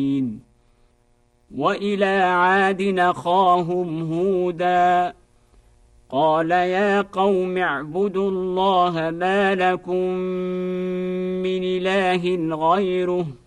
وإلى عاد أخاهم هودا قال يا قوم اعبدوا الله ما لكم من إله غيره